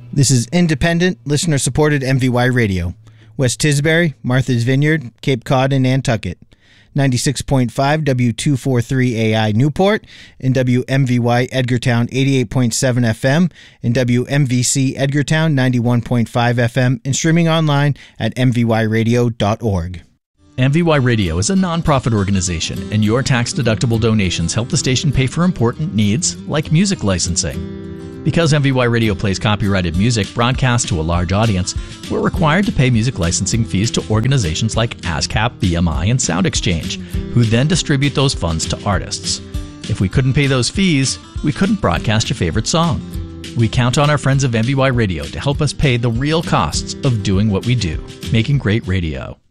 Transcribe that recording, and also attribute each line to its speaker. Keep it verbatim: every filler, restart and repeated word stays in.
Speaker 1: This is independent, listener-supported M V Y Radio. West Tisbury, Martha's Vineyard, Cape Cod, and Nantucket. ninety-six point five W two forty-three A I Newport, and W M V Y Edgartown eighty-eight point seven F M, and W M V C Edgartown ninety-one point five F M, and streaming online at m v y radio dot org.
Speaker 2: M V Y Radio is a non-profit organization, and your tax-deductible donations help the station pay for important needs like music licensing. Because M V Y Radio plays copyrighted music broadcast to a large audience, we're required to pay music licensing fees to organizations like ASCAP, B M I, and Sound Exchange, who then distribute those funds to artists. If we couldn't pay those fees, we couldn't broadcast your favorite song. We count on our friends of M V Y Radio to help us pay the real costs of doing what we do, making great radio.